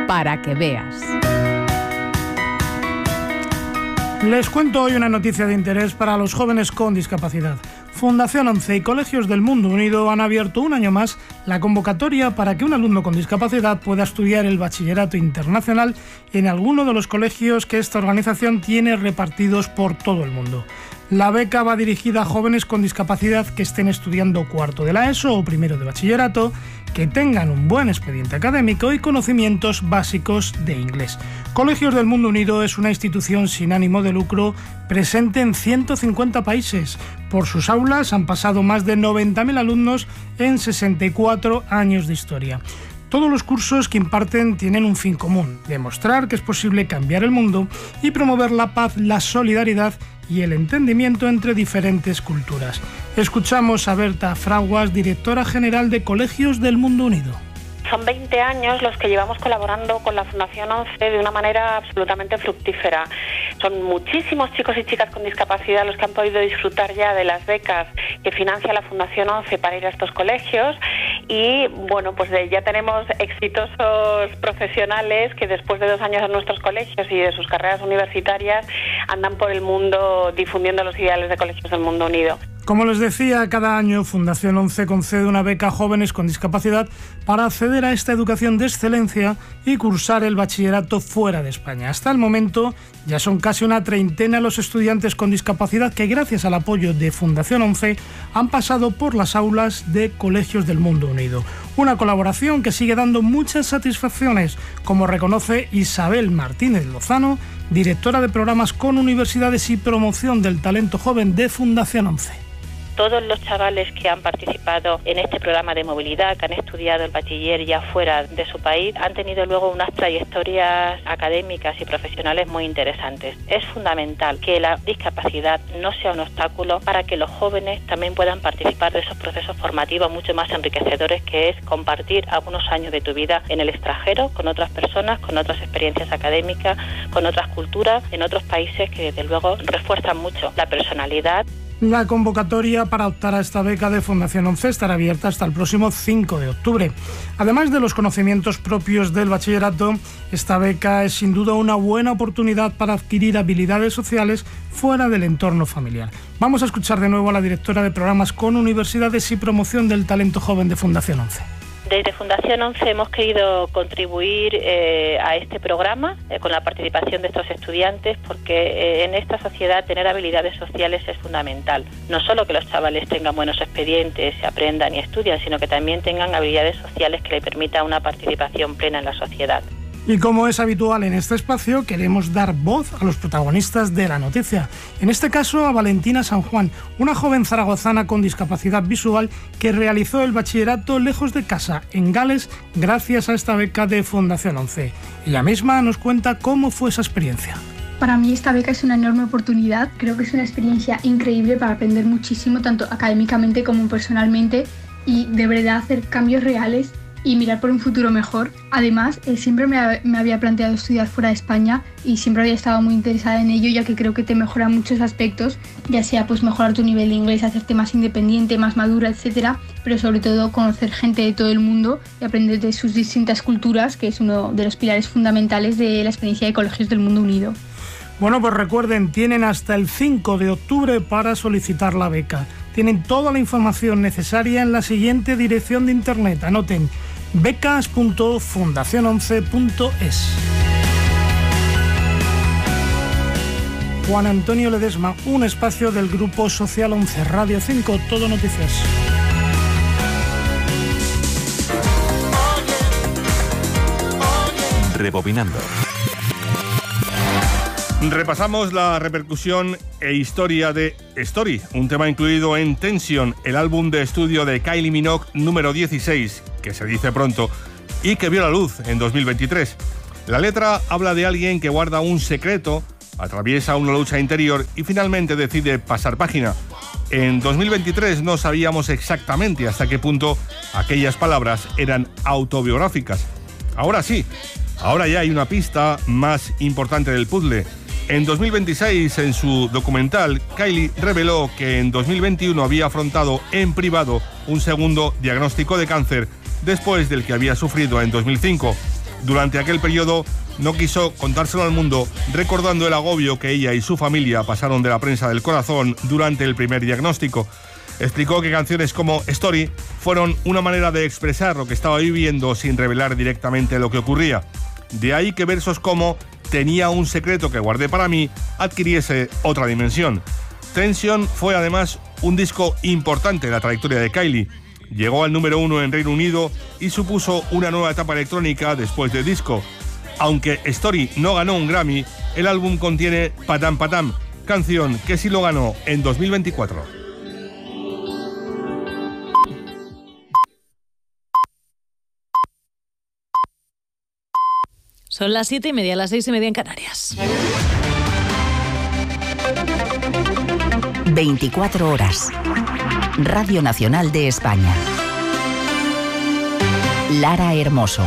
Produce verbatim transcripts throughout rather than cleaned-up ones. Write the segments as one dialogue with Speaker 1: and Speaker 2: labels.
Speaker 1: para que veas.
Speaker 2: Les cuento hoy una noticia de interés para los jóvenes con discapacidad. Fundación ONCE y Colegios del Mundo Unido han abierto un año más la convocatoria para que un alumno con discapacidad pueda estudiar el bachillerato internacional en alguno de los colegios que esta organización tiene repartidos por todo el mundo. La beca va dirigida a jóvenes con discapacidad que estén estudiando cuarto de la ESO o primero de bachillerato, que tengan un buen expediente académico y conocimientos básicos de inglés. Colegios del Mundo Unido es una institución sin ánimo de lucro presente en ciento cincuenta países. Por sus aulas han pasado más de noventa mil alumnos en sesenta y cuatro años de historia. Todos los cursos que imparten tienen un fin común: demostrar que es posible cambiar el mundo y promover la paz, la solidaridad y el entendimiento entre diferentes culturas. Escuchamos a Berta Fraguas, directora general de Colegios del Mundo Unido.
Speaker 3: Son veinte años los que llevamos colaborando con la Fundación ONCE de una manera absolutamente fructífera. Son muchísimos chicos y chicas con discapacidad los que han podido disfrutar ya de las becas que financia la Fundación ONCE para ir a estos colegios y, bueno, pues de, ya tenemos exitosos profesionales que después de dos años en nuestros colegios y de sus carreras universitarias andan por el mundo difundiendo los ideales de Colegios del Mundo Unido.
Speaker 2: Como les decía, cada año Fundación ONCE concede una beca a jóvenes con discapacidad para acceder a esta educación de excelencia y cursar el bachillerato fuera de España. Hasta el momento ya son casi una treintena los estudiantes con discapacidad que, gracias al apoyo de Fundación ONCE, han pasado por las aulas de Colegios del Mundo Unido. Una colaboración que sigue dando muchas satisfacciones, como reconoce Isabel Martínez Lozano, directora de programas con universidades y promoción del talento joven de Fundación ONCE.
Speaker 4: Todos los chavales que han participado en este programa de movilidad, que han estudiado el bachiller ya fuera de su país, han tenido luego unas trayectorias académicas y profesionales muy interesantes. Es fundamental que la discapacidad no sea un obstáculo para que los jóvenes también puedan participar de esos procesos formativos mucho más enriquecedores, que es compartir algunos años de tu vida en el extranjero, con otras personas, con otras experiencias académicas, con otras culturas, en otros países que desde luego refuerzan mucho la personalidad.
Speaker 2: La convocatoria para optar a esta beca de Fundación ONCE estará abierta hasta el próximo cinco de octubre. Además de los conocimientos propios del bachillerato, esta beca es sin duda una buena oportunidad para adquirir habilidades sociales fuera del entorno familiar. Vamos a escuchar de nuevo a la directora de programas con universidades y promoción del talento joven de Fundación ONCE.
Speaker 4: Desde Fundación ONCE hemos querido contribuir eh, a este programa eh, con la participación de estos estudiantes, porque eh, en esta sociedad tener habilidades sociales es fundamental. No solo que los chavales tengan buenos expedientes, se aprendan y estudien, sino que también tengan habilidades sociales que le permitan una participación plena en la sociedad.
Speaker 2: Y como es habitual en este espacio, queremos dar voz a los protagonistas de la noticia. En este caso, a Valentina San Juan, una joven zaragozana con discapacidad visual que realizó el bachillerato lejos de casa, en Gales, gracias a esta beca de Fundación ONCE. Ella misma nos cuenta cómo fue esa experiencia.
Speaker 5: Para mí esta beca es una enorme oportunidad. Creo que es una experiencia increíble para aprender muchísimo, tanto académicamente como personalmente, y de verdad hacer cambios reales y mirar por un futuro mejor. Además, eh, siempre me, ha, me había planteado estudiar fuera de España y siempre había estado muy interesada en ello, ya que creo que te mejora muchos aspectos, ya sea pues mejorar tu nivel de inglés, hacerte más independiente, más madura, etcétera, pero sobre todo conocer gente de todo el mundo y aprender de sus distintas culturas, que es uno de los pilares fundamentales de la experiencia de Colegios del Mundo Unido.
Speaker 2: Bueno, pues recuerden, tienen hasta el cinco de octubre para solicitar la beca. Tienen toda la información necesaria en la siguiente dirección de internet. Anoten: becas punto fundación once punto es. Juan Antonio Ledesma, un espacio del Grupo Social ONCE, Radio cinco, Todo Noticias.
Speaker 6: Rebobinando. Repasamos la repercusión e historia de Story, un tema incluido en Tension, el álbum de estudio de Kylie Minogue número dieciséis, que se dice pronto, y que vio la luz en dos mil veintitrés. La letra habla de alguien que guarda un secreto, atraviesa una lucha interior y finalmente decide pasar página. En dos mil veintitrés no sabíamos exactamente hasta qué punto aquellas palabras eran autobiográficas. Ahora sí, ahora ya hay una pista más importante del puzzle. En dos mil veintiséis, en su documental, Kylie reveló que en dos mil veintiuno había afrontado en privado un segundo diagnóstico de cáncer después del que había sufrido en dos mil cinco. Durante aquel periodo no quiso contárselo al mundo, recordando el agobio que ella y su familia pasaron de la prensa del corazón durante el primer diagnóstico. Explicó que canciones como Story fueron una manera de expresar lo que estaba viviendo sin revelar directamente lo que ocurría. De ahí que versos como Tenía un secreto que guardé para mí adquiriese otra dimensión. Tension fue además un disco importante en la trayectoria de Kylie. Llegó al número uno en Reino Unido y supuso una nueva etapa electrónica después del disco. Aunque Story no ganó un Grammy, el álbum contiene Patam Patam, canción que sí lo ganó en dos mil veinticuatro.
Speaker 1: Son las siete y media, las seis y media en Canarias.
Speaker 7: veinticuatro horas. Radio Nacional de España. Lara Hermoso.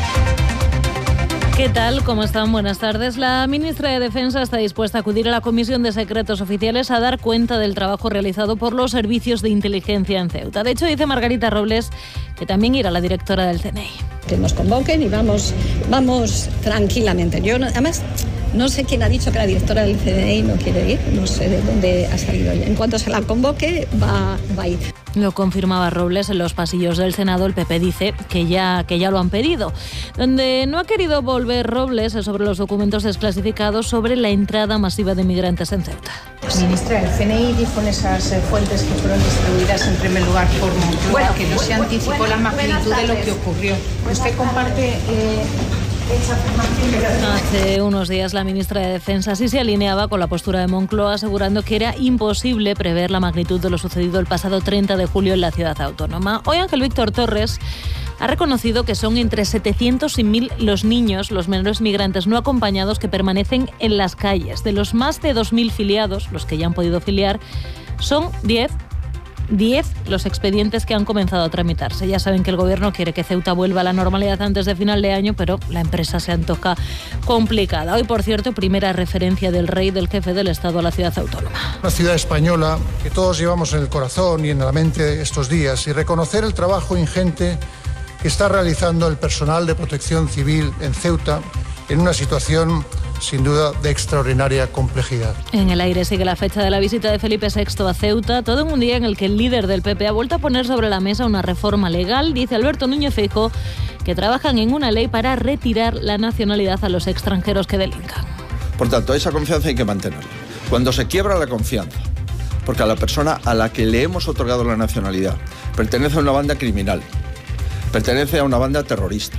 Speaker 1: ¿Qué tal? ¿Cómo están? Buenas tardes. La ministra de Defensa está dispuesta a acudir a la Comisión de Secretos Oficiales a dar cuenta del trabajo realizado por los servicios de inteligencia en Ceuta. De hecho, dice Margarita Robles que también irá la directora del C N I.
Speaker 8: Que nos convoquen y vamos, vamos tranquilamente. Yo, no, además, no sé quién ha dicho que la directora del C N I no quiere ir, no sé de dónde ha salido ella. En cuanto se la convoque, va, va a ir.
Speaker 1: Lo confirmaba Robles en los pasillos del Senado. El P P dice que ya, que ya lo han pedido. Donde no ha querido volver Robles es sobre los documentos desclasificados sobre la entrada masiva de migrantes en Ceuta.
Speaker 9: Ministra, el C N I dijo en esas fuentes que fueron distribuidas en primer lugar por Moncloa bueno, que no se anticipó bueno, la magnitud de lo que ocurrió. ¿Usted comparte eh, esa afirmación?
Speaker 1: Hace unos días la ministra de Defensa sí se alineaba con la postura de Moncloa, asegurando que era imposible prever la magnitud de lo sucedido el pasado treinta de julio en la ciudad autónoma. Hoy Ángel Víctor Torres ha reconocido que son entre setecientos y mil los niños, los menores migrantes no acompañados que permanecen en las calles. De los más de dos mil filiados, los que ya han podido filiar, son diez los expedientes que han comenzado a tramitarse. Ya saben que el gobierno quiere que Ceuta vuelva a la normalidad antes de final de año, pero la empresa se antoja complicada. Hoy, por cierto, primera referencia del rey, del jefe del Estado a la ciudad autónoma.
Speaker 10: Una ciudad española que todos llevamos en el corazón y en la mente estos días, y reconocer el trabajo ingente que está realizando el personal de protección civil en Ceuta en una situación sin duda de extraordinaria complejidad.
Speaker 1: En el aire sigue la fecha de la visita de Felipe sexto a Ceuta, todo en un día en el que el líder del P P ha vuelto a poner sobre la mesa una reforma legal. Dice Alberto Núñez Feijóo que trabajan en una ley para retirar la nacionalidad a los extranjeros que delincan.
Speaker 11: Por tanto, esa confianza hay que mantenerla. Cuando se quiebra la confianza, porque a la persona a la que le hemos otorgado la nacionalidad pertenece a una banda criminal, pertenece a una banda terrorista,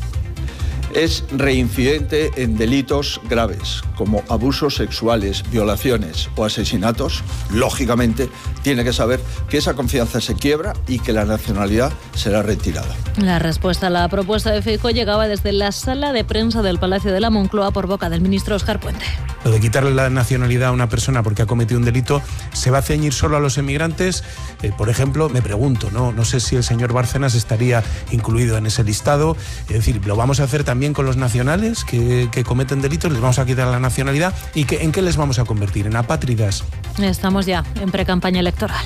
Speaker 11: es reincidente en delitos graves como abusos sexuales, violaciones o asesinatos, lógicamente tiene que saber que esa confianza se quiebra y que la nacionalidad será retirada.
Speaker 1: La respuesta a la propuesta de Feijóo llegaba desde la sala de prensa del Palacio de la Moncloa por boca del ministro Óscar Puente.
Speaker 12: Lo de quitarle la nacionalidad a una persona porque ha cometido un delito, ¿se va a ceñir solo a los emigrantes? Eh, por ejemplo, me pregunto, ¿no? no sé si el señor Bárcenas estaría incluido en ese listado. Es decir, ¿lo vamos a hacer también con los nacionales que, que cometen delitos? ¿Les vamos a quitar la nacionalidad? ¿Y que, en qué les vamos a convertir? ¿En apátridas?
Speaker 1: Estamos ya en precampaña electoral.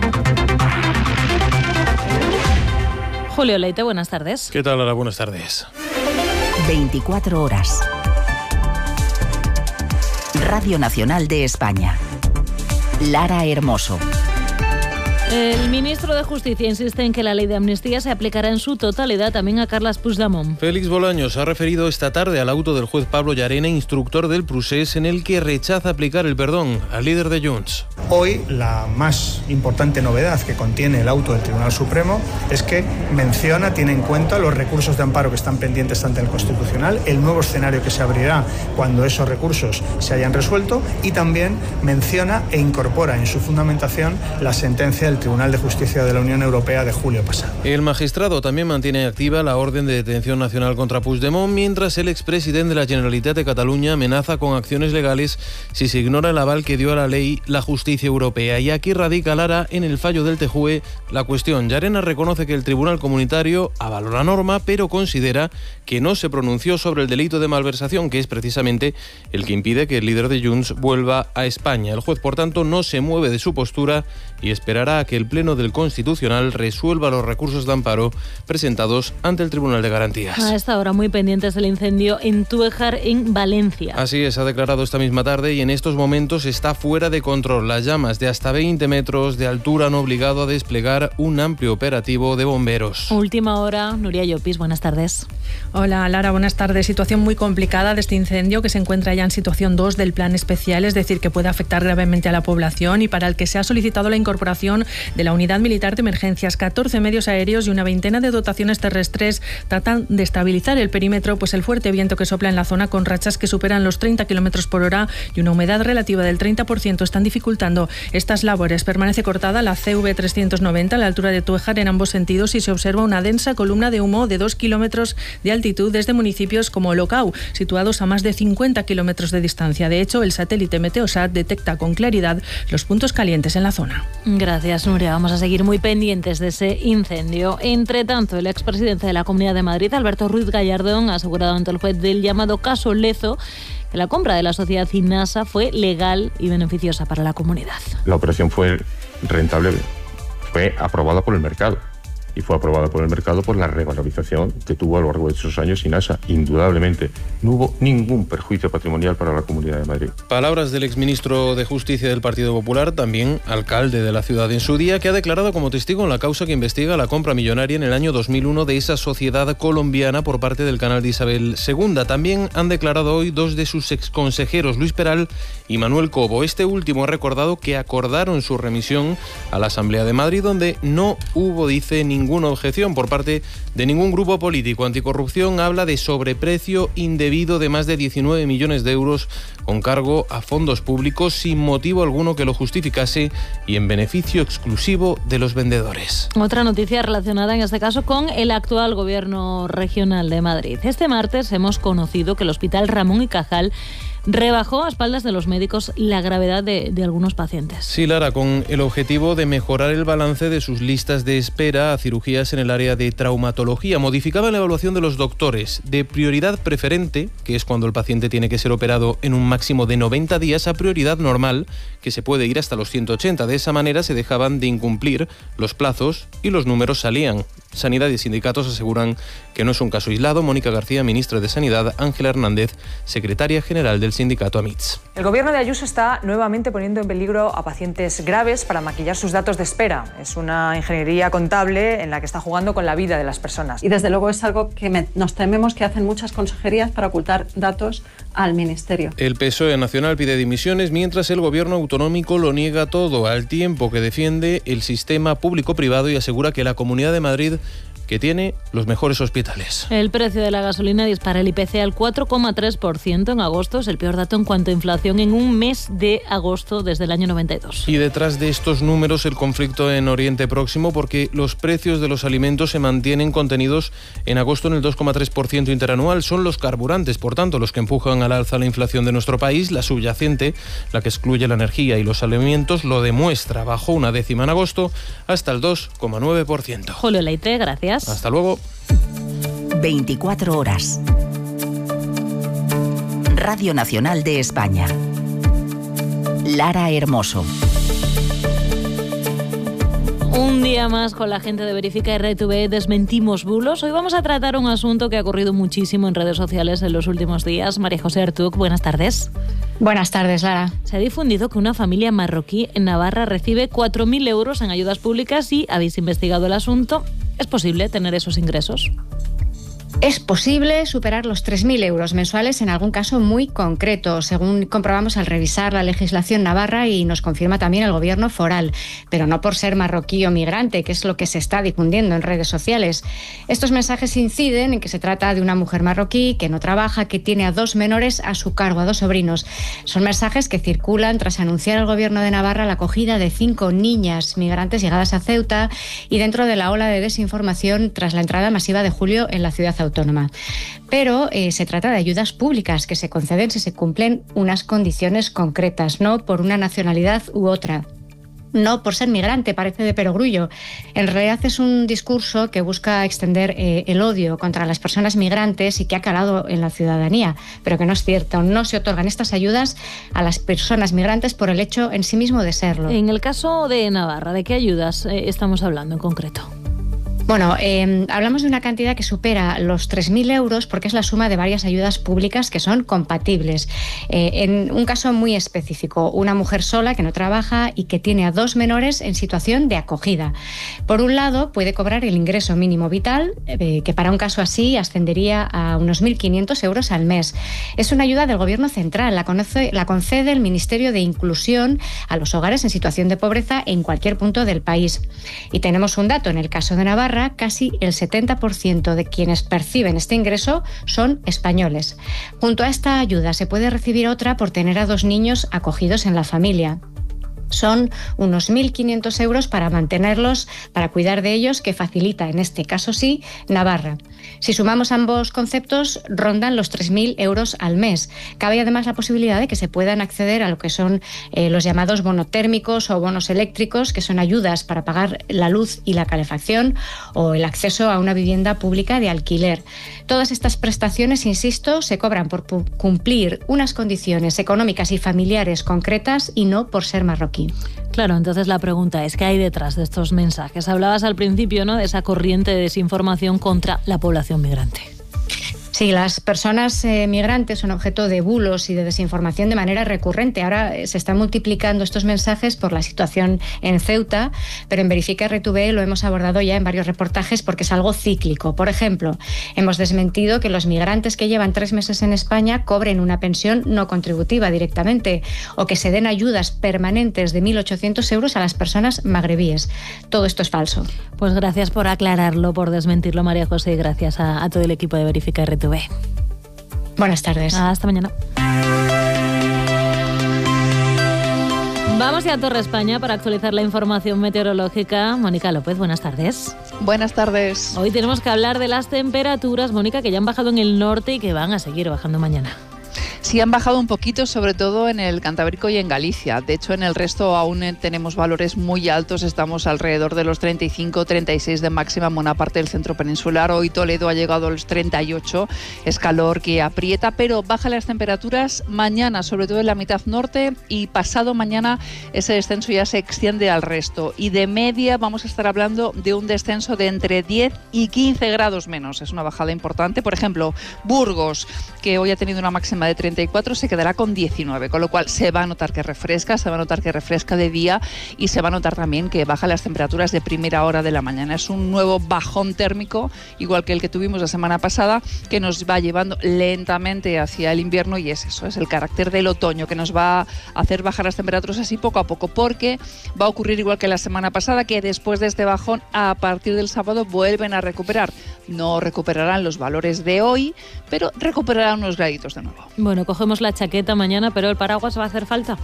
Speaker 1: Julio Leite, buenas tardes.
Speaker 13: ¿Qué tal, Lara? Buenas tardes.
Speaker 7: veinticuatro horas. Radio Nacional de España. Lara Hermoso.
Speaker 1: El ministro de Justicia insiste en que la ley de amnistía se aplicará en su totalidad también a Carles Puigdemont.
Speaker 13: Félix Bolaños ha referido esta tarde al auto del juez Pablo Llarena, instructor del procés, en el que rechaza aplicar el perdón al líder de Junts.
Speaker 14: Hoy la más importante novedad que contiene el auto del Tribunal Supremo es que menciona, tiene en cuenta los recursos de amparo que están pendientes ante el Constitucional, el nuevo escenario que se abrirá cuando esos recursos se hayan resuelto, y también menciona e incorpora en su fundamentación la sentencia del Tribunal de Justicia de la Unión Europea de julio pasado.
Speaker 13: El magistrado también mantiene activa la orden de detención nacional contra Puigdemont, mientras el expresidente de la Generalitat de Cataluña amenaza con acciones legales si se ignora el aval que dio a la ley la justicia europea. Y aquí radica, Lara, en el fallo del T J U E, la cuestión. Llarena reconoce que el Tribunal Comunitario avaló la norma, pero considera que no se pronunció sobre el delito de malversación, que es precisamente el que impide que el líder de Junts vuelva a España. El juez, por tanto, no se mueve de su postura y esperará a que el Pleno del Constitucional resuelva los recursos de amparo presentados ante el Tribunal de Garantías.
Speaker 1: A esta hora muy pendientes del incendio en Túejar, en Valencia.
Speaker 13: Así es, ha declarado esta misma tarde y en estos momentos está fuera de control. Las llamas de hasta veinte metros de altura han obligado a desplegar un amplio operativo de bomberos.
Speaker 1: Última hora, Nuria Llopis, buenas tardes.
Speaker 15: Hola Lara, buenas tardes. Situación muy complicada de este incendio que se encuentra ya en situación dos del plan especial, es decir, que puede afectar gravemente a la población y para el que se ha solicitado la incorporación de la Unidad Militar de Emergencias. catorce medios aéreos y una veintena de dotaciones terrestres tratan de estabilizar el perímetro, pues el fuerte viento que sopla en la zona con rachas que superan los treinta kilómetros por hora y una humedad relativa del treinta por ciento están dificultando estas labores. Permanece cortada la C V trescientos noventa a la altura de Túejar en ambos sentidos y se observa una densa columna de humo de dos kilómetros de altitud desde municipios como Locau, situados a más de cincuenta kilómetros de distancia. De hecho, el satélite Meteosat detecta con claridad los puntos calientes en la zona.
Speaker 1: Gracias, Nuria. Vamos a seguir muy pendientes de ese incendio. Entre tanto, el expresidente de la Comunidad de Madrid, Alberto Ruiz Gallardón, ha asegurado ante el juez del llamado caso Lezo que la compra de la sociedad Inasa fue legal y beneficiosa para la comunidad.
Speaker 16: La operación fue rentable, fue aprobada por el mercado. Y fue aprobada por el mercado por la revalorización que tuvo a lo largo de esos años Inasa. Indudablemente, no hubo ningún perjuicio patrimonial para la Comunidad de Madrid.
Speaker 13: Palabras del exministro de Justicia del Partido Popular, también alcalde de la ciudad en su día, que ha declarado como testigo en la causa que investiga la compra millonaria en el año dos mil uno de esa sociedad colombiana por parte del canal de Isabel segunda. También han declarado hoy dos de sus exconsejeros, Luis Peral y Manuel Cobo. Este último ha recordado que acordaron su remisión a la Asamblea de Madrid, donde no hubo, dice, ningún ninguna objeción por parte de ningún grupo político. Anticorrupción habla de sobreprecio indebido de más de diecinueve millones de euros con cargo a fondos públicos sin motivo alguno que lo justificase y en beneficio exclusivo de los vendedores.
Speaker 1: Otra noticia relacionada en este caso con el actual gobierno regional de Madrid. Este martes hemos conocido que el Hospital Ramón y Cajal rebajó a espaldas de los médicos la gravedad de, de algunos pacientes.
Speaker 13: Sí, Lara, con el objetivo de mejorar el balance de sus listas de espera a cirugías en el área de traumatología. Modificaban la evaluación de los doctores de prioridad preferente, que es cuando el paciente tiene que ser operado en un máximo de noventa días, a prioridad normal, que se puede ir hasta los ciento ochenta. De esa manera se dejaban de incumplir los plazos y los números salían. Sanidad y sindicatos aseguran que no es un caso aislado. Mónica García, ministra de Sanidad, Ángela Hernández, secretaria general del sindicato AMITS.
Speaker 17: El gobierno de Ayuso está nuevamente poniendo en peligro a pacientes graves para maquillar sus datos de espera. Es una ingeniería contable en la que está jugando con la vida de las personas.
Speaker 18: Y desde luego es algo que me, nos tememos que hacen muchas consejerías para ocultar datos al Ministerio.
Speaker 13: El P S O E nacional pide dimisiones mientras el gobierno autonómico lo niega todo, al tiempo que defiende el sistema público-privado y asegura que la Comunidad de Madrid que tiene los mejores hospitales.
Speaker 1: El precio de la gasolina dispara el I P C al cuatro coma tres por ciento en agosto. Es el peor dato en cuanto a inflación en un mes de agosto desde el año noventa y dos.
Speaker 13: Y detrás de estos números el conflicto en Oriente Próximo, porque los precios de los alimentos se mantienen contenidos en agosto en el dos coma tres por ciento interanual. Son los carburantes, por tanto, los que empujan al alza la inflación de nuestro país. La subyacente, la que excluye la energía y los alimentos, lo demuestra. Bajó una décima en agosto hasta el dos coma nueve por ciento.
Speaker 1: Julio Leite, gracias.
Speaker 13: Hasta luego.
Speaker 7: veinticuatro horas. Radio Nacional de España. Lara Hermoso.
Speaker 1: Un día más con la gente de Verifica R T V desmentimos bulos. Hoy vamos a tratar un asunto que ha ocurrido muchísimo en redes sociales en los últimos días. María José Artuk, buenas tardes.
Speaker 19: Buenas tardes, Lara.
Speaker 1: Se ha difundido que una familia marroquí en Navarra recibe cuatro mil euros en ayudas públicas y habéis investigado el asunto. ¿Es posible tener esos ingresos?
Speaker 19: Es posible superar los tres mil euros mensuales en algún caso muy concreto, según comprobamos al revisar la legislación navarra y nos confirma también el gobierno foral, pero no por ser marroquí o migrante, que es lo que se está difundiendo en redes sociales. Estos mensajes inciden en que se trata de una mujer marroquí que no trabaja, que tiene a dos menores a su cargo, a dos sobrinos. Son mensajes que circulan tras anunciar al gobierno de Navarra la acogida de cinco niñas migrantes llegadas a Ceuta y dentro de la ola de desinformación tras la entrada masiva de julio en la ciudad autónoma. Pero eh, se trata de ayudas públicas que se conceden si se cumplen unas condiciones concretas, no por una nacionalidad u otra. no por ser migrante, parece de perogrullo. En realidad es un discurso que busca extender eh, el odio contra las personas migrantes y que ha calado en la ciudadanía, pero que no es cierto. No se otorgan estas ayudas a las personas migrantes por el hecho en sí mismo de serlo.
Speaker 1: En el caso de Navarra, ¿de qué ayudas eh, estamos hablando en concreto?
Speaker 19: Bueno, eh, hablamos de una cantidad que supera los tres mil euros porque es la suma de varias ayudas públicas que son compatibles. Eh, en un caso muy específico, una mujer sola que no trabaja y que tiene a dos menores en situación de acogida. Por un lado, puede cobrar el ingreso mínimo vital, eh, que para un caso así ascendería a unos mil quinientos euros al mes. Es una ayuda del Gobierno central, la, conoce, la concede el Ministerio de Inclusión a los hogares en situación de pobreza en cualquier punto del país. Y tenemos un dato, en el caso de Navarra, casi el setenta por ciento de quienes perciben este ingreso son españoles. Junto a esta ayuda se puede recibir otra por tener a dos niños acogidos en la familia. Son unos mil quinientos euros para mantenerlos, para cuidar de ellos, que facilita, en este caso sí, Navarra. Si sumamos ambos conceptos, rondan los tres mil euros al mes. Cabe además la posibilidad de que se puedan acceder a lo que son eh, los llamados bonotérmicos o bonos eléctricos, que son ayudas para pagar la luz y la calefacción, o el acceso a una vivienda pública de alquiler. Todas estas prestaciones, insisto, se cobran por cumplir unas condiciones económicas y familiares concretas y no por ser marroquí.
Speaker 1: Claro, entonces la pregunta es, ¿qué hay detrás de estos mensajes? Hablabas al principio, ¿no?, de esa corriente de desinformación contra la población migrante.
Speaker 19: Sí, las personas eh, migrantes son objeto de bulos y de desinformación de manera recurrente. Ahora eh, se están multiplicando estos mensajes por la situación en Ceuta, pero en Verifica R T V lo hemos abordado ya en varios reportajes porque es algo cíclico. Por ejemplo, hemos desmentido que los migrantes que llevan tres meses en España cobren una pensión no contributiva directamente o que se den ayudas permanentes de mil ochocientos euros a las personas magrebíes. Todo esto es falso.
Speaker 1: Pues gracias por aclararlo, por desmentirlo, María José, y gracias a, a todo el equipo de Verifica R T V.
Speaker 19: Buenas tardes.
Speaker 1: Hasta mañana. Vamos ya a Torre España para actualizar la información meteorológica. Mónica López, buenas tardes.
Speaker 20: Buenas tardes.
Speaker 1: Hoy tenemos que hablar de las temperaturas, Mónica, que ya han bajado en el norte y que van a seguir bajando mañana.
Speaker 20: Sí, han bajado un poquito, sobre todo en el Cantábrico y en Galicia. De hecho, en el resto aún tenemos valores muy altos. Estamos alrededor de los treinta y cinco, treinta y seis de máxima en buena parte del centro peninsular. Hoy Toledo ha llegado a los treinta y ocho. Es calor que aprieta, pero bajan las temperaturas mañana, sobre todo en la mitad norte, y pasado mañana ese descenso ya se extiende al resto. Y de media vamos a estar hablando de un descenso de entre diez y quince grados menos. Es una bajada importante. Por ejemplo, Burgos, que hoy ha tenido una máxima de treinta y cuatro, se quedará con diecinueve, con lo cual se va a notar que refresca, se va a notar que refresca de día y se va a notar también que bajan las temperaturas de primera hora de la mañana. Es un nuevo bajón térmico, igual que el que tuvimos la semana pasada, que nos va llevando lentamente hacia el invierno, y es eso, es el carácter del otoño que nos va a hacer bajar las temperaturas así poco a poco, porque va a ocurrir igual que la semana pasada, que después de este bajón, a partir del sábado vuelven a recuperar. No recuperarán los valores de hoy, pero recuperarán unos graditos de nuevo.
Speaker 1: Bueno, cogemos la chaqueta mañana, pero el paraguas va a hacer falta.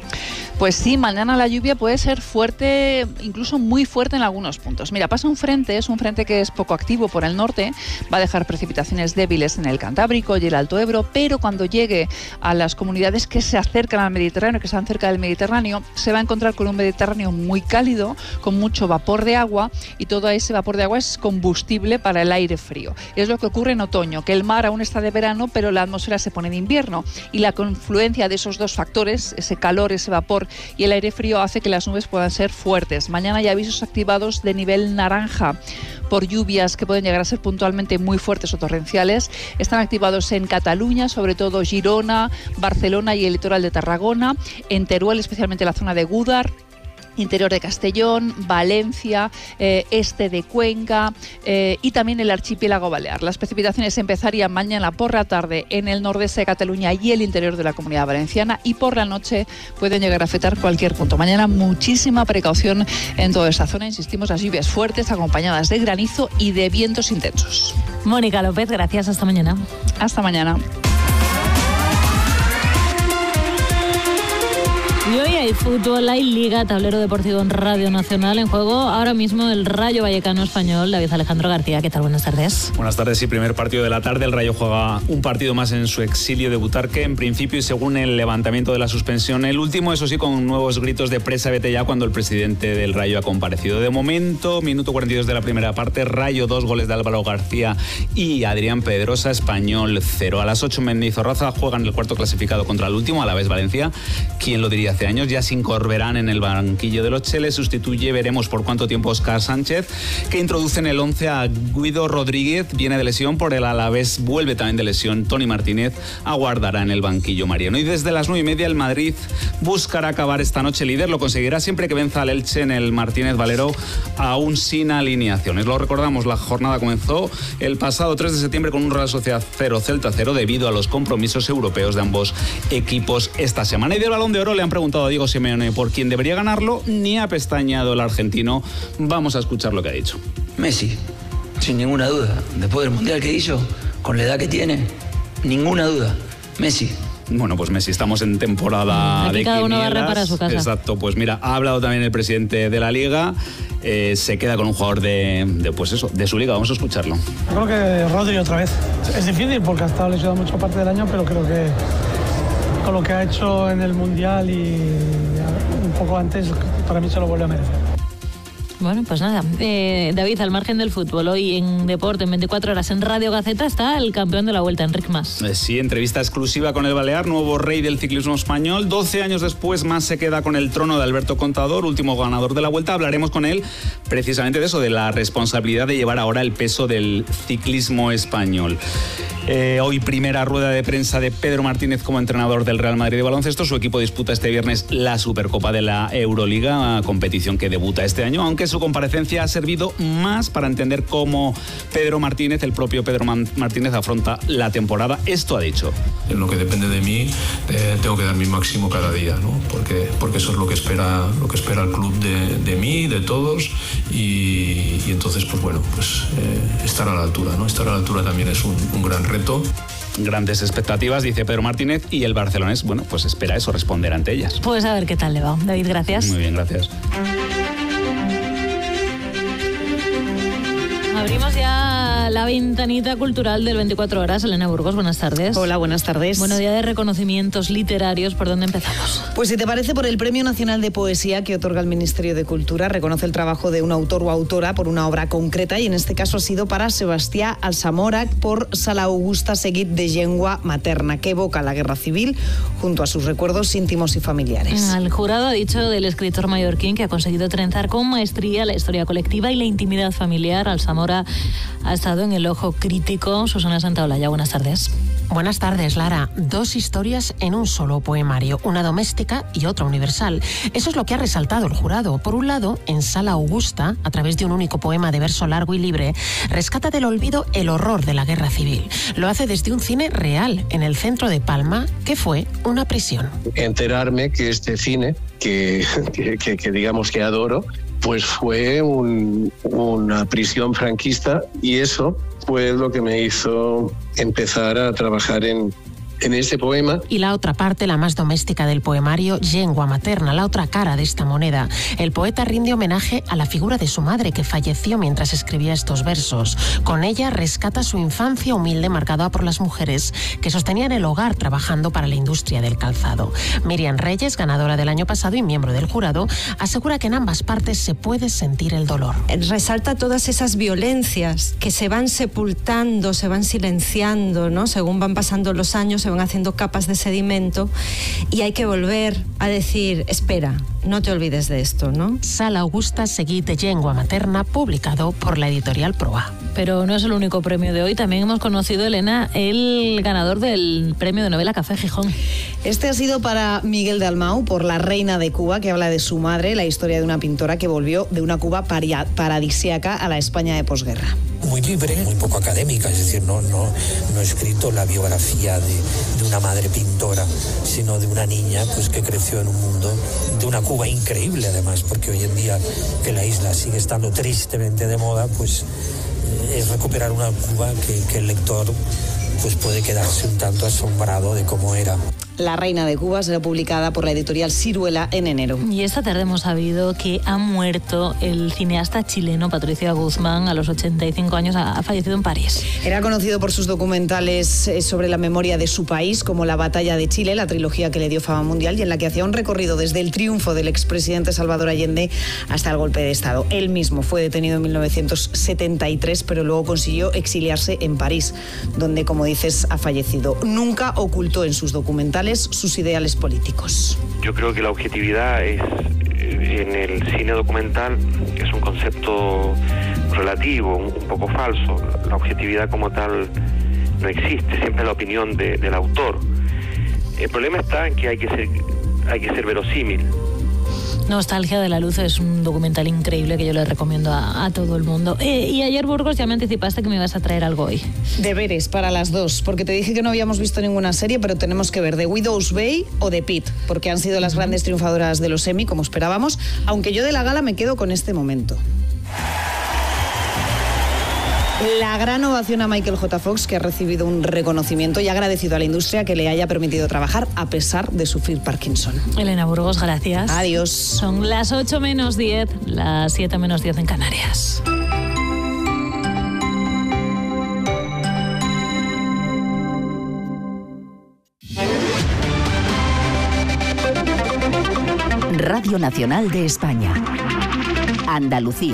Speaker 20: Pues sí, mañana la lluvia puede ser fuerte, incluso muy fuerte en algunos puntos. Mira, pasa un frente, es un frente que es poco activo por el norte, va a dejar precipitaciones débiles en el Cantábrico y el Alto Ebro, pero cuando llegue a las comunidades que se acercan al Mediterráneo, que están cerca del Mediterráneo, se va a encontrar con un Mediterráneo muy cálido, con mucho vapor de agua, y todo ese vapor de agua es combustible para el aire frío. Es lo que ocurre en otoño, que el mar aún está de verano, pero la atmósfera se pone de invierno, y la confluencia de esos dos factores, ese calor, ese vapor y el aire frío, hace que las nubes puedan ser fuertes. Mañana hay avisos activados de nivel naranja por lluvias que pueden llegar a ser puntualmente muy fuertes o torrenciales. Están activados en Cataluña, sobre todo Girona, Barcelona y el litoral de Tarragona, en Teruel, especialmente la zona de Gúdar, interior de Castellón, Valencia, eh, este de Cuenca eh, y también el archipiélago balear. Las precipitaciones empezarían mañana por la tarde en el nordeste de Cataluña y el interior de la Comunidad Valenciana, y por la noche pueden llegar a afectar cualquier punto. Mañana muchísima precaución en toda esta zona. Insistimos, las lluvias fuertes acompañadas de granizo y de vientos intensos.
Speaker 1: Mónica López, gracias. Hasta mañana.
Speaker 20: Hasta mañana.
Speaker 1: Y hoy hay fútbol, hay Liga, tablero deportivo en Radio Nacional. En juego ahora mismo el Rayo Vallecano español. David Alejandro García, ¿qué tal? Buenas tardes.
Speaker 21: Buenas tardes, sí, primer partido de la tarde. El Rayo juega un partido más en su exilio de Butarque. En principio, y según el levantamiento de la suspensión, el último, eso sí, con nuevos gritos de presa, vete ya, cuando el presidente del Rayo ha comparecido. De momento, minuto cuarenta y dos de la primera parte, Rayo dos, goles de Álvaro García y Adrián Pedrosa, Español cero. A las ocho, Mendizorroza juegan el cuarto clasificado contra el último, Alavés Valencia. ¿Quién lo diría hace años? Ya sin Corberán en el banquillo de los Cheles, sustituye, veremos por cuánto tiempo, Óscar Sánchez, que introduce en el once a Guido Rodríguez, viene de lesión por el Alavés, vuelve también de lesión Tony Martínez, aguardará en el banquillo Mariano. Y desde las nueve y media el Madrid buscará acabar esta noche líder, lo conseguirá siempre que venza al Elche en el Martínez Valero, aún sin alineaciones. Lo recordamos, la jornada comenzó el pasado tres de septiembre con un Real Sociedad cero, Celta cero, debido a los compromisos europeos de ambos equipos esta semana. Y del Balón de Oro le han preguntado a Diego Simeone por quién debería ganarlo, ni ha pestañeado el argentino. Vamos a escuchar lo que ha dicho.
Speaker 22: Messi, sin ninguna duda. Después del Mundial que hizo, con la edad que tiene, ninguna duda. Messi.
Speaker 21: Bueno, pues Messi, estamos en temporada
Speaker 1: Aquí
Speaker 21: de
Speaker 1: cada uno
Speaker 21: quinielas.
Speaker 1: barre para su casa.
Speaker 21: Exacto, pues mira, ha hablado también el presidente de la Liga, eh, se queda con un jugador de, de, pues eso, de su liga. Vamos a escucharlo.
Speaker 2: Yo creo que Rodri otra vez. Es difícil porque ha estado lesionado mucha parte del año, pero creo que con lo que ha hecho en el Mundial y un poco antes, para mí se lo vuelve a merecer.
Speaker 1: Bueno, pues nada, eh, David, al margen del fútbol, hoy en Deporte, en veinticuatro horas, en Radio Gaceta, está el campeón de la Vuelta, Enric Mas.
Speaker 21: Eh, sí, entrevista exclusiva con el Balear, nuevo rey del ciclismo español. doce años después, Mas se queda con el trono de Alberto Contador, último ganador de la Vuelta. Hablaremos con él precisamente de eso, de la responsabilidad de llevar ahora el peso del ciclismo español. Eh, hoy primera rueda de prensa de Pedro Martínez como entrenador del Real Madrid de baloncesto. Su equipo disputa este viernes la Supercopa de la Euroliga, competición que debuta este año, aunque su comparecencia ha servido más para entender cómo Pedro Martínez, el propio Pedro Martínez, afronta la temporada. Esto ha dicho.
Speaker 23: En lo que depende de mí, eh, tengo que dar mi máximo cada día, ¿no? Porque, porque eso es lo que espera, lo que espera el club de, de mí, de todos, y, y entonces, pues bueno, pues eh, estar a la altura, ¿no? Estar a la altura también es un, un gran reto.
Speaker 21: Grandes expectativas, dice Pedro Martínez, y el barcelonés, bueno, pues espera eso, responder ante ellas.
Speaker 1: Pues a ver qué tal le va. David, gracias.
Speaker 21: Muy bien, gracias.
Speaker 1: Abrimos ya la ventanita cultural del veinticuatro horas. Elena Burgos, buenas tardes.
Speaker 24: Hola, buenas tardes.
Speaker 1: Bueno, día de reconocimientos literarios. ¿Por dónde empezamos?
Speaker 24: Pues si te parece, por el Premio Nacional de Poesía que otorga el Ministerio de Cultura, reconoce el trabajo de un autor o autora por una obra concreta, y en este caso ha sido para Sebastià Alsamòrach por Sala Augusta Seguit de Llengua Materna, que evoca la guerra civil junto a sus recuerdos íntimos y familiares.
Speaker 1: El jurado ha dicho del escritor mallorquín que ha conseguido trenzar con maestría la historia colectiva y la intimidad familiar. Alsamòrach ha estado en el ojo crítico. Susana Santaolalla, buenas tardes.
Speaker 25: Buenas tardes, Lara. Dos historias en un solo poemario, una doméstica y otra universal. Eso es lo que ha resaltado el jurado. Por un lado, en Sala Augusta, a través de un único poema de verso largo y libre, rescata del olvido el horror de la guerra civil. Lo hace desde un cine real, en el centro de Palma, que fue una prisión.
Speaker 26: Enterarme que este cine, que, que, que, que digamos que adoro, pues fue un, una prisión franquista, y eso fue lo que me hizo empezar a trabajar en, en este poema.
Speaker 25: Y la otra parte, la más doméstica del poemario, Llengua Materna, la otra cara de esta moneda. El poeta rinde homenaje a la figura de su madre, que falleció mientras escribía estos versos. Con ella rescata su infancia humilde, marcada por las mujeres que sostenían el hogar trabajando para la industria del calzado. Miriam Reyes, ganadora del año pasado y miembro del jurado, asegura que en ambas partes se puede sentir el dolor.
Speaker 27: Resalta todas esas violencias que se van sepultando, se van silenciando, ¿no? Según van pasando los años, se van haciendo capas de sedimento, y hay que volver a decir, espera, no te olvides de esto, ¿no?
Speaker 25: Sala Augusta Seguit de Llengua Materna, publicado por la editorial Proa.
Speaker 1: Pero no es el único premio de hoy. También hemos conocido, Elena, el ganador del premio de novela Café Gijón.
Speaker 27: Este ha sido para Miguel Dalmau por La Reina de Cuba, que habla de su madre, la historia de una pintora que volvió de una Cuba paradisíaca a la España de posguerra.
Speaker 28: Muy libre, muy poco académica, es decir, no, no, no he escrito la biografía de, de una madre pintora, sino de una niña pues, que creció en un mundo de una Cuba increíble, además, porque hoy en día que la isla sigue estando tristemente de moda, pues eh, es recuperar una Cuba que, que el lector pues, puede quedarse un tanto asombrado de cómo era.
Speaker 24: La reina de Cuba será publicada por la editorial Siruela en enero.
Speaker 1: Y esta tarde hemos sabido que ha muerto el cineasta chileno Patricio Guzmán a los ochenta y cinco años, ha fallecido en París.
Speaker 24: Era conocido por sus documentales sobre la memoria de su país, como La Batalla de Chile, la trilogía que le dio fama mundial y en la que hacía un recorrido desde el triunfo del expresidente Salvador Allende hasta el golpe de Estado. Él mismo fue detenido en mil novecientos setenta y tres, pero luego consiguió exiliarse en París, donde, como dices, ha fallecido. Nunca ocultó en sus documentales sus ideales políticos.
Speaker 3: Yo creo que la objetividad es, en el cine documental, es un concepto relativo, un, un poco falso. La objetividad como tal no existe, siempre es la opinión de, del autor. El problema está en que hay que ser, hay que ser verosímil.
Speaker 1: Nostalgia de la luz es un documental increíble que yo le recomiendo a, a todo el mundo. Eh, y ayer, Burgos, ya me anticipaste que me ibas a traer algo hoy.
Speaker 24: Deberes para las dos, porque te dije que no habíamos visto ninguna serie, pero tenemos que ver The Widow's Bay o The Pitt, porque han sido las grandes triunfadoras de los Emmy, como esperábamos, aunque yo de la gala me quedo con este momento. La gran ovación a Michael J. Fox, que ha recibido un reconocimiento y ha agradecido a la industria que le haya permitido trabajar a pesar de sufrir Parkinson.
Speaker 1: Elena Burgos, gracias.
Speaker 24: Adiós.
Speaker 1: Son las ocho menos diez, las siete menos diez en Canarias.
Speaker 7: Radio Nacional de España. Andalucía.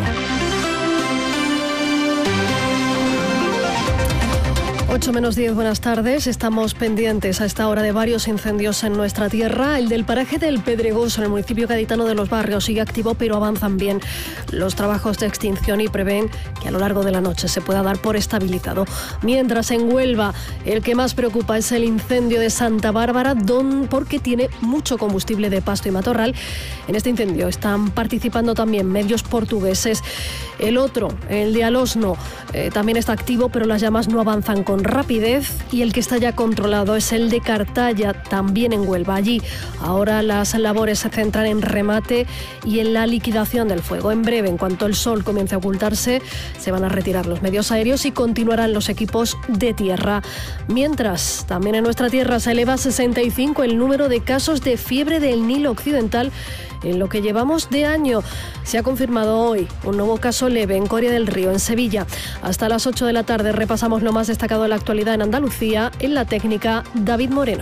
Speaker 4: ocho menos diez, buenas tardes. Estamos pendientes a esta hora de varios incendios en nuestra tierra. El del paraje del Pedregoso, en el municipio gaditano de Los Barrios, sigue activo, pero avanzan bien los trabajos de extinción y prevén que a lo largo de la noche se pueda dar por estabilizado. Mientras, en Huelva, el que más preocupa es el incendio de Santa Bárbara, don, porque tiene mucho combustible de pasto y matorral. En este incendio están participando también medios portugueses. El otro, el de Alosno, eh, también está activo, pero las llamas no avanzan con rapidez, y el que está ya controlado es el de Cartaya, también en Huelva. Allí ahora las labores se centran en remate y en la liquidación del fuego. En breve, en cuanto el sol comience a ocultarse, se van a retirar los medios aéreos y continuarán los equipos de tierra. Mientras, también en nuestra tierra se eleva a sesenta y cinco el número de casos de fiebre del Nilo Occidental en lo que llevamos de año. Se ha confirmado hoy un nuevo caso leve en Coria del Río, en Sevilla. Hasta las ocho de la tarde repasamos lo más destacado de la actualidad en Andalucía. En la técnica, David Moreno.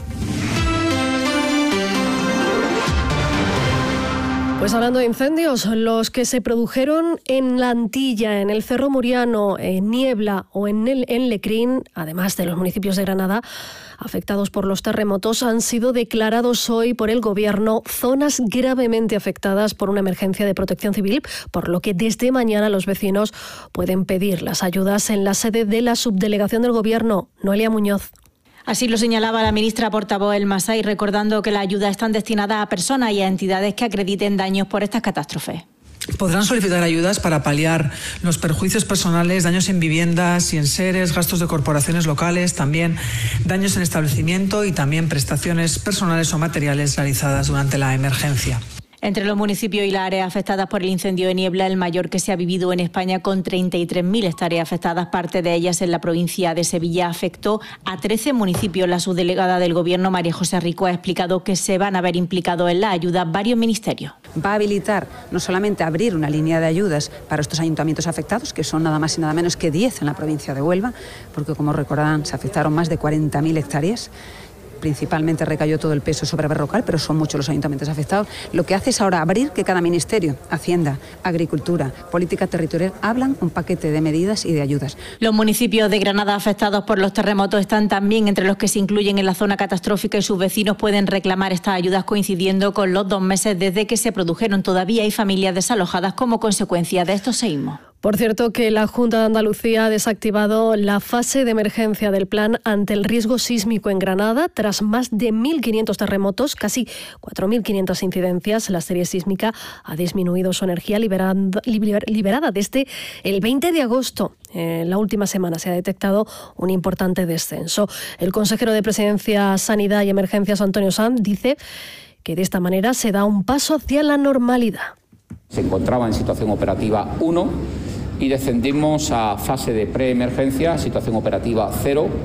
Speaker 4: Pues hablando de incendios, los que se produjeron en La Antilla, en el Cerro Muriano, en Niebla o en, el, en Lecrín, además de los municipios de Granada, afectados por los terremotos, han sido declarados hoy por el Gobierno zonas gravemente afectadas por una emergencia de protección civil, por lo que desde mañana los vecinos pueden pedir las ayudas en la sede de la subdelegación del Gobierno. Noelia Muñoz.
Speaker 5: Así lo señalaba la ministra portavoz El Masai, recordando que las ayudas están destinadas a personas y a entidades que acrediten daños por estas catástrofes.
Speaker 6: Podrán solicitar ayudas para paliar los perjuicios personales, daños en viviendas y en seres, gastos de corporaciones locales, también daños en establecimiento y también prestaciones personales o materiales realizadas durante la emergencia.
Speaker 5: Entre los municipios y las áreas afectadas por el incendio de Niebla, el mayor que se ha vivido en España, con treinta y tres mil hectáreas afectadas, parte de ellas en la provincia de Sevilla, afectó a trece municipios. La subdelegada del Gobierno, María José Rico, ha explicado que se van a ver implicados en la ayuda varios ministerios.
Speaker 8: Va a habilitar no solamente abrir una línea de ayudas para estos ayuntamientos afectados, que son nada más y nada menos que diez en la provincia de Huelva, porque como recordarán se afectaron más de cuarenta mil hectáreas. Principalmente recayó todo el peso sobre Berrocal, pero son muchos los ayuntamientos afectados. Lo que hace es ahora abrir que cada ministerio, Hacienda, Agricultura, Política Territorial, hablan un paquete de medidas y de ayudas.
Speaker 5: Los municipios de Granada afectados por los terremotos están también entre los que se incluyen en la zona catastrófica y sus vecinos pueden reclamar estas ayudas coincidiendo con los dos meses desde que se produjeron. Todavía hay familias desalojadas como consecuencia de estos seísmos.
Speaker 4: Por cierto, que la Junta de Andalucía ha desactivado la fase de emergencia del plan ante el riesgo sísmico en Granada. Tras más de mil quinientos terremotos, casi cuatro mil quinientas incidencias, la serie sísmica ha disminuido su energía liberada, liberada desde el veinte de agosto. En la última semana se ha detectado un importante descenso. El consejero de Presidencia, Sanidad y Emergencias, Antonio Sanz, dice que de esta manera se da un paso hacia la normalidad.
Speaker 9: Se encontraba en situación operativa uno y descendimos a fase de preemergencia, situación operativa cero,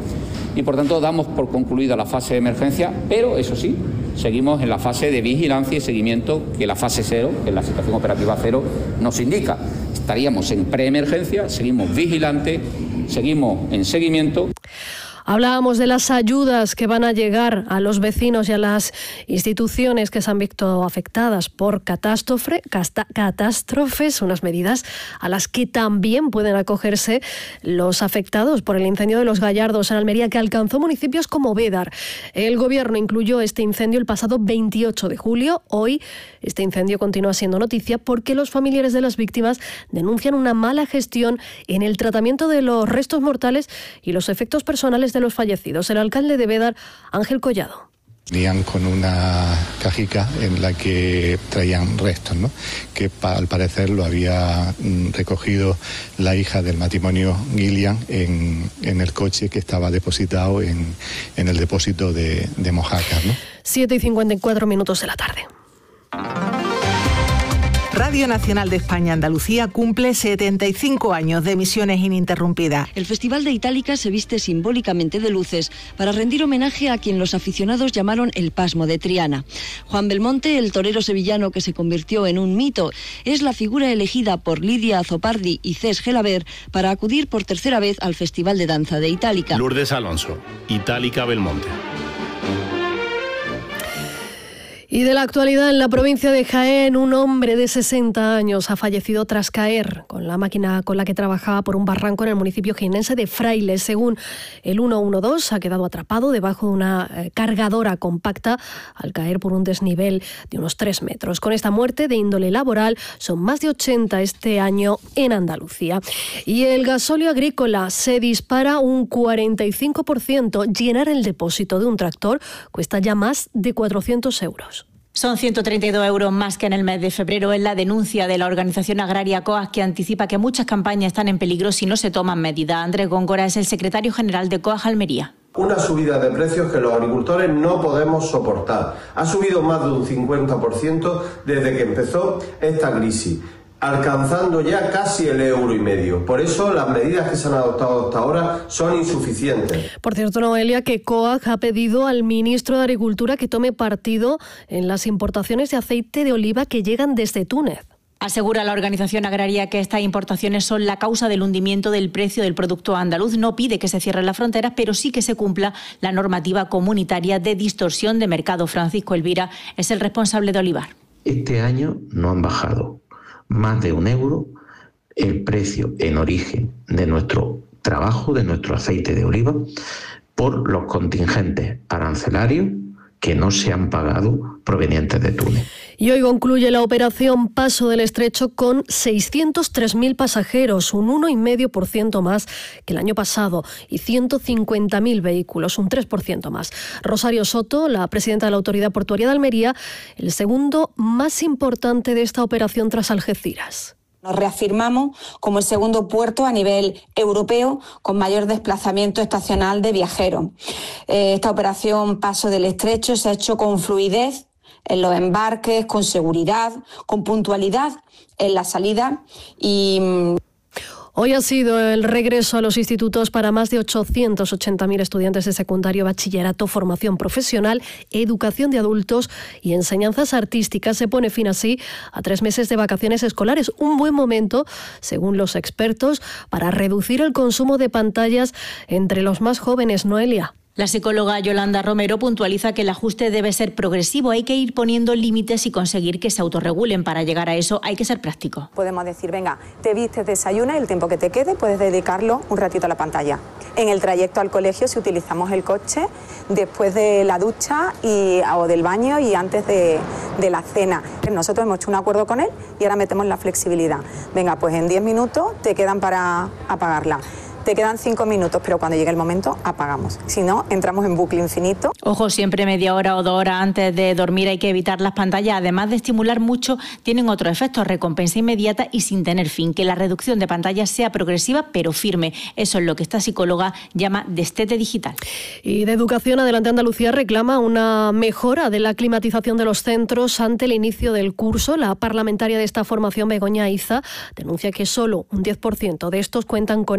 Speaker 9: y por tanto damos por concluida la fase de emergencia, pero eso sí, seguimos en la fase de vigilancia y seguimiento que la fase cero, que es la situación operativa cero, nos indica. Estaríamos en preemergencia, seguimos vigilantes, seguimos en seguimiento.
Speaker 4: Hablábamos de las ayudas que van a llegar a los vecinos y a las instituciones que se han visto afectadas por catástrofe, casta, catástrofes, unas medidas a las que también pueden acogerse los afectados por el incendio de Los Gallardos en Almería, que alcanzó municipios como Bédar. El Gobierno incluyó este incendio el pasado veintiocho de julio. Hoy este incendio continúa siendo noticia porque los familiares de las víctimas denuncian una mala gestión en el tratamiento de los restos mortales y los efectos personales de los fallecidos. El alcalde de Bédar, Ángel Collado.
Speaker 10: Venían con una cajica en la que traían restos, ¿no? Que pa, al parecer lo había recogido la hija del matrimonio Gillian en, en el coche que estaba depositado en, en el depósito de, de Mojácar, ¿no?
Speaker 4: siete y cincuenta y cuatro minutos de la tarde.
Speaker 11: Radio Nacional de España Andalucía cumple setenta y cinco años de emisiones ininterrumpidas.
Speaker 12: El Festival de Itálica se viste simbólicamente de luces para rendir homenaje a quien los aficionados llamaron el Pasmo de Triana. Juan Belmonte, el torero sevillano que se convirtió en un mito, es la figura elegida por Lidia Azopardi y Cés Gelaber para acudir por tercera vez al Festival de Danza de Itálica.
Speaker 14: Lourdes Alonso, Itálica Belmonte.
Speaker 4: Y de la actualidad, en la provincia de Jaén, un hombre de sesenta años ha fallecido tras caer con la máquina con la que trabajaba por un barranco en el municipio jienense de Frailes. Según el ciento doce, ha quedado atrapado debajo de una cargadora compacta al caer por un desnivel de unos tres metros. Con esta muerte de índole laboral, son más de ochenta este año en Andalucía. Y el gasóleo agrícola se dispara un cuarenta y cinco por ciento. Llenar el depósito de un tractor cuesta ya más de cuatrocientos euros.
Speaker 5: Son ciento treinta y dos euros más que en el mes de febrero. Es la denuncia de la organización agraria COAG, que anticipa que muchas campañas están en peligro si no se toman medidas. Andrés Góngora es el secretario general de COAG Almería.
Speaker 15: Una subida de precios que los agricultores no podemos soportar. Ha subido más de un cincuenta por ciento desde que empezó esta crisis, alcanzando ya casi el euro y medio. Por eso las medidas que se han adoptado hasta ahora son insuficientes.
Speaker 4: Por cierto, Noelia, que COAG ha pedido al ministro de Agricultura que tome partido en las importaciones de aceite de oliva que llegan desde Túnez.
Speaker 5: Asegura la organización agraria que estas importaciones son la causa del hundimiento del precio del producto andaluz. No pide que se cierren las fronteras, pero sí que se cumpla la normativa comunitaria de distorsión de mercado. Francisco Elvira es el responsable de Olivar.
Speaker 16: Este año no han bajado más de un euro el precio en origen de nuestro trabajo, de nuestro aceite de oliva, por los contingentes arancelarios que no se han pagado provenientes de Túnez.
Speaker 4: Y hoy concluye la operación Paso del Estrecho con seiscientos tres mil pasajeros, un uno coma cinco por ciento más que el año pasado, y ciento cincuenta mil vehículos, un tres por ciento más. Rosario Soto, la presidenta de la Autoridad Portuaria de Almería, el segundo más importante de esta operación tras Algeciras.
Speaker 17: Nos reafirmamos como el segundo puerto a nivel europeo con mayor desplazamiento estacional de viajeros. Esta operación Paso del Estrecho se ha hecho con fluidez en los embarques, con seguridad, con puntualidad en la salida y...
Speaker 4: Hoy ha sido el regreso a los institutos para más de ochocientos ochenta mil estudiantes de secundario, bachillerato, formación profesional, educación de adultos y enseñanzas artísticas. Se pone fin así a tres meses de vacaciones escolares. Un buen momento, según los expertos, para reducir el consumo de pantallas entre los más jóvenes. Noelia.
Speaker 5: La psicóloga Yolanda Romero puntualiza que el ajuste debe ser progresivo. Hay que ir poniendo límites y conseguir que se autorregulen. Para llegar a eso hay que ser práctico.
Speaker 18: Podemos decir, venga, te vistes, desayunas, el tiempo que te quede puedes dedicarlo un ratito a la pantalla. En el trayecto al colegio, si utilizamos el coche, después de la ducha y, o del baño y antes de, de la cena. Nosotros hemos hecho un acuerdo con él y ahora metemos la flexibilidad. Venga, pues en diez minutos te quedan para apagarla. Te quedan cinco minutos, pero cuando llegue el momento apagamos. Si no, entramos en bucle infinito.
Speaker 5: Ojo, siempre media hora o dos horas antes de dormir hay que evitar las pantallas. Además de estimular mucho, tienen otros efectos, recompensa inmediata y sin tener fin. Que la reducción de pantallas sea progresiva pero firme. Eso es lo que esta psicóloga llama destete digital.
Speaker 4: Y de Educación, Adelante Andalucía reclama una mejora de la climatización de los centros ante el inicio del curso. La parlamentaria de esta formación, Begoña Iza, denuncia que solo un diez por ciento de estos cuentan con ella.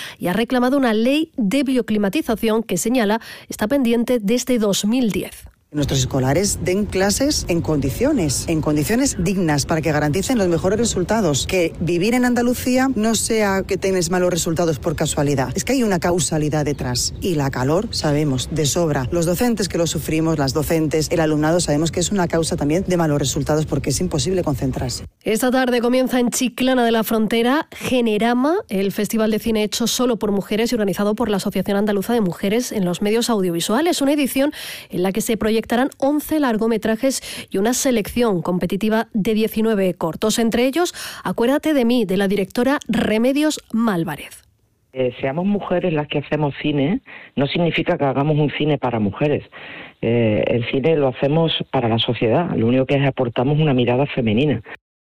Speaker 4: y ha reclamado una ley de bioclimatización que señala está pendiente desde dos mil diez.
Speaker 2: Nuestros escolares den clases en condiciones, en condiciones dignas, para que garanticen los mejores resultados. Que vivir en Andalucía no sea que tengas malos resultados por casualidad. Es que hay una causalidad detrás. Y la calor, sabemos, de sobra. Los docentes que lo sufrimos, las docentes, el alumnado, sabemos que es una causa también de malos resultados porque es imposible concentrarse.
Speaker 4: Esta tarde comienza en Chiclana de la Frontera Generama, el festival de cine hecho solo por mujeres y organizado por la Asociación Andaluza de Mujeres en los Medios Audiovisuales. Una edición en la que se proyecta proyectarán once largometrajes y una selección competitiva de diecinueve cortos. Entre ellos, Acuérdate de mí, de la directora Remedios Málvarez.
Speaker 13: Eh, seamos mujeres las que hacemos cine, no significa que hagamos un cine para mujeres. Eh, el cine lo hacemos para la sociedad, lo único que es aportamos una mirada femenina.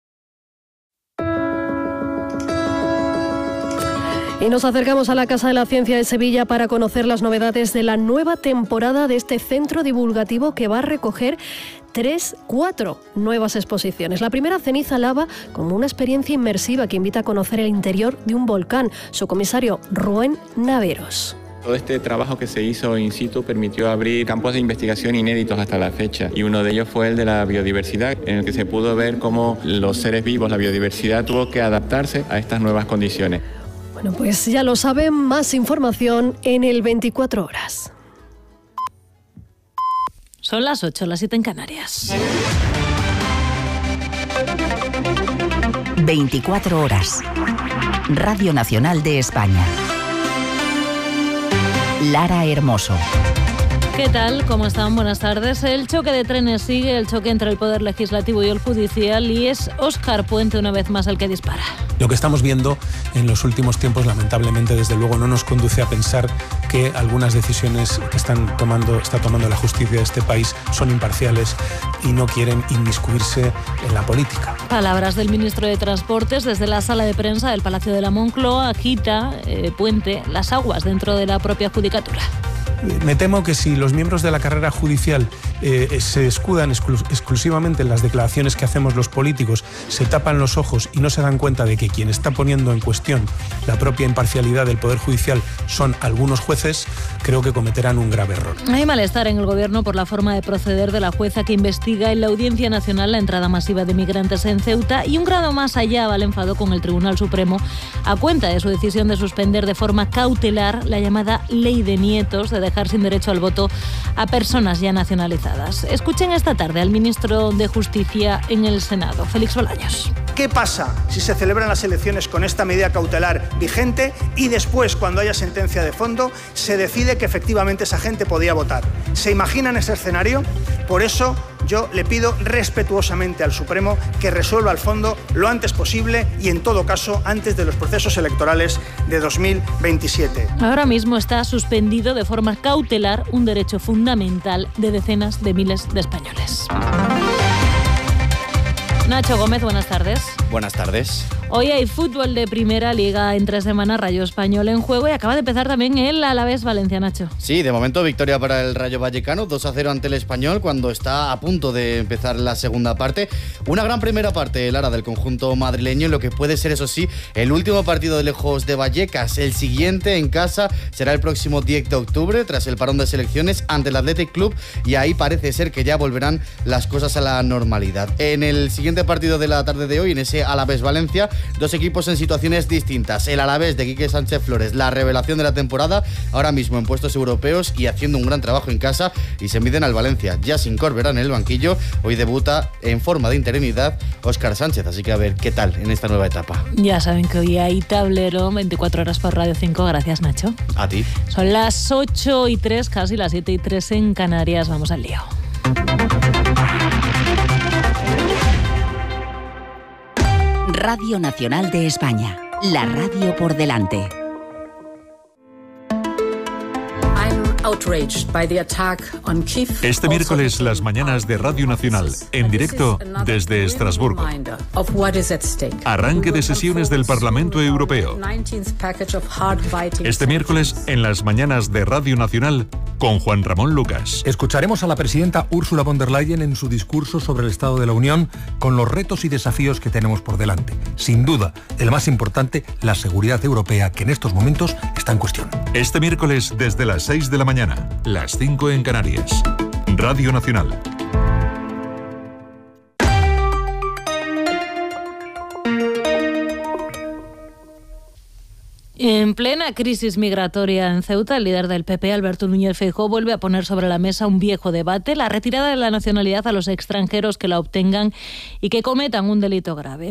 Speaker 4: Y nos acercamos a la Casa de la Ciencia de Sevilla para conocer las novedades de la nueva temporada de este centro divulgativo que va a recoger tres, cuatro nuevas exposiciones. La primera, Ceniza Lava, como una experiencia inmersiva que invita a conocer el interior de un volcán. Su comisario, Rubén Naveros.
Speaker 19: Todo este trabajo que se hizo in situ permitió abrir campos de investigación inéditos hasta la fecha, y uno de ellos fue el de la biodiversidad, en el que se pudo ver cómo los seres vivos, la biodiversidad, tuvo que adaptarse a estas nuevas condiciones.
Speaker 4: Bueno, pues ya lo saben, más información en el veinticuatro horas.
Speaker 1: Son las ocho, las siete en Canarias.
Speaker 7: veinticuatro horas. Radio Nacional de España. Lara Hermoso.
Speaker 1: ¿Qué tal? ¿Cómo están? Buenas tardes. El choque de trenes sigue, el choque entre el Poder Legislativo y el Judicial, y es Óscar Puente una vez más el que dispara.
Speaker 20: Lo que estamos viendo en los últimos tiempos, lamentablemente, desde luego, no nos conduce a pensar que algunas decisiones que están tomando, está tomando la justicia de este país son imparciales y no quieren inmiscuirse en la política.
Speaker 1: Palabras del ministro de Transportes desde la sala de prensa del Palacio de la Moncloa. Agita eh, Puente las aguas dentro de la propia judicatura.
Speaker 20: Me temo que si los miembros de la carrera judicial eh, se escudan exclu- exclusivamente en las declaraciones que hacemos los políticos, se tapan los ojos y no se dan cuenta de que quien está poniendo en cuestión la propia imparcialidad del Poder Judicial son algunos jueces, creo que cometerán un grave error.
Speaker 1: Hay malestar en el Gobierno por la forma de proceder de la jueza que investiga en la Audiencia Nacional la entrada masiva de migrantes en Ceuta, y un grado más allá va el enfado con el Tribunal Supremo a cuenta de su decisión de suspender de forma cautelar la llamada Ley de Nietos, de dejar sin derecho al voto a personas ya nacionalizadas. Escuchen esta tarde al ministro de Justicia en el Senado, Félix Bolaños.
Speaker 21: ¿Qué pasa si se celebran las elecciones con esta medida cautelar vigente y después, cuando haya sentencia de fondo, se decide que efectivamente esa gente podía votar? ¿Se imaginan ese escenario? Por eso yo le pido respetuosamente al Supremo que resuelva el fondo lo antes posible y, en todo caso, antes de los procesos electorales de dos mil veintisiete.
Speaker 1: Ahora mismo está suspendido de forma cautelar un derecho fundamental de decenas de miles de españoles. Nacho Gómez, buenas tardes.
Speaker 22: Buenas tardes.
Speaker 1: Hoy hay fútbol de Primera Liga entre semana, Rayo Español en juego, y acaba de empezar también el Alavés Valencia, Nacho.
Speaker 22: Sí, de momento victoria para el Rayo Vallecano, dos a cero ante el Español cuando está a punto de empezar la segunda parte. Una gran primera parte, Lara, del conjunto madrileño, en lo que puede ser, eso sí, el último partido de lejos de Vallecas. El siguiente en casa será el próximo diez de octubre, tras el parón de selecciones ante el Athletic Club, y ahí parece ser que ya volverán las cosas a la normalidad. En el siguiente partido de la tarde de hoy, en ese Alavés Valencia, dos equipos en situaciones distintas. El Alavés de Quique Sánchez Flores, la revelación de la temporada, ahora mismo en puestos europeos y haciendo un gran trabajo en casa, y se miden al Valencia, ya sin Corberá en el banquillo. Hoy debuta en forma de interinidad Óscar Sánchez, así que a ver qué tal en esta nueva etapa.
Speaker 1: Ya saben que hoy hay tablero, veinticuatro horas por Radio cinco. Gracias, Nacho.
Speaker 22: A ti.
Speaker 1: Son las ocho y tres, casi las siete y tres en Canarias. Vamos al lío.
Speaker 7: Radio Nacional de España, la radio por delante.
Speaker 23: I'm
Speaker 3: Este miércoles, las mañanas de Radio Nacional, en directo desde Estrasburgo. Arranque de sesiones del Parlamento Europeo. Este miércoles, en las mañanas de Radio Nacional, con Juan Ramón Lucas.
Speaker 6: Escucharemos a la presidenta Ursula von der Leyen en su discurso sobre el Estado de la Unión, con los retos y desafíos que tenemos por delante. Sin duda, el más importante, la seguridad europea, que en estos momentos está en cuestión.
Speaker 3: Este miércoles, desde las seis de la mañana, las cinco en Canarias. Radio Nacional.
Speaker 1: En plena crisis migratoria en Ceuta, el líder del P P, Alberto Núñez Feijóo, vuelve a poner sobre la mesa un viejo debate: la retirada de la nacionalidad a los extranjeros que la obtengan y que cometan un delito grave.